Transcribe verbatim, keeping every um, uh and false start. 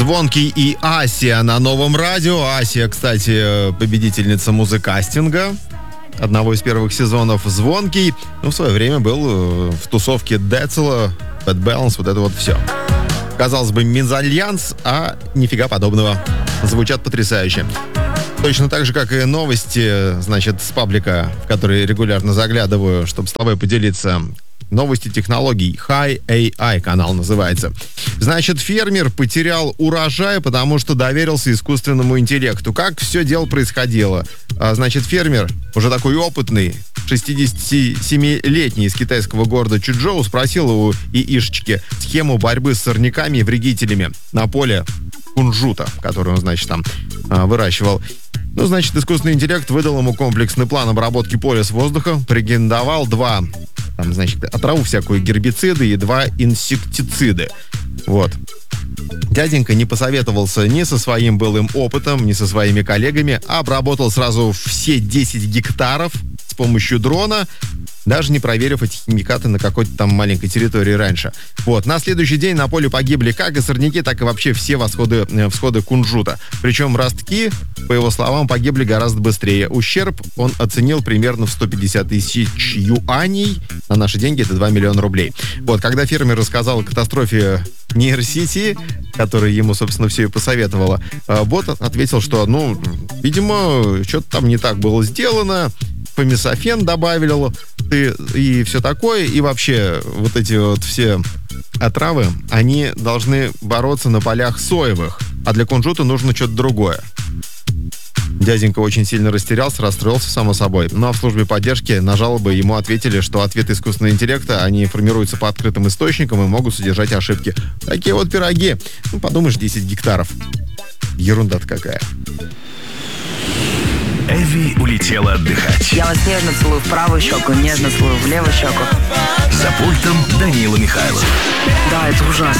Звонкий и Асия на Новом радио. Асия, кстати, победительница музыкастинга одного из первых сезонов. Звонкий, ну, в свое время был в тусовке Децела, Bad Balance, вот это вот все. Казалось бы, мезальянс, а нифига подобного. Звучат потрясающе. Точно так же, как и новости, значит, с паблика, в который регулярно заглядываю, чтобы с тобой поделиться. Новости технологий. High эй ай канал называется. Значит, фермер потерял урожай, потому что доверился искусственному интеллекту. Как все дело происходило? А, значит, фермер, уже такой опытный, шестидесятисемилетний, из китайского города Чжучжоу, спросил у ИИшечки схему борьбы с сорняками и вредителями на поле кунжута, который он, значит, там а, выращивал. Ну, значит, искусственный интеллект выдал ему комплексный план обработки поля с воздуха, порекомендовал два, там, значит, отраву всякую, гербициды и два инсектициды. Вот. Дяденька не посоветовался ни со своим былым опытом, ни со своими коллегами, а обработал сразу все десять гектаров с помощью дрона, даже не проверив эти химикаты на какой-то там маленькой территории раньше. Вот. На следующий день на поле погибли как и сорняки, так и вообще все восходы, всходы кунжута. Причем ростки, по его словам, погибли гораздо быстрее. Ущерб он оценил примерно в сто пятьдесят тысяч юаней. На наши деньги это два миллиона рублей. Вот. Когда фермер рассказал о катастрофе нейросети, которая ему, собственно, все и посоветовала, бот ответил, что, ну, видимо, что-то там не так было сделано, помесофен добавил ты и все такое, и вообще вот эти вот все отравы, они должны бороться на полях соевых, а для кунжута нужно что-то другое. Дяденька очень сильно растерялся, расстроился, само собой. Ну а в службе поддержки на жалобы ему ответили, что ответы искусственного интеллекта, они формируются по открытым источникам и могут содержать ошибки. Такие вот пироги. Ну, подумаешь, десять гектаров. Ерунда-то какая. Эви улетела отдыхать. Я вас нежно целую в правую щеку, нежно целую в левую щеку. За пультом Данила Михайлов. Да, это ужасно.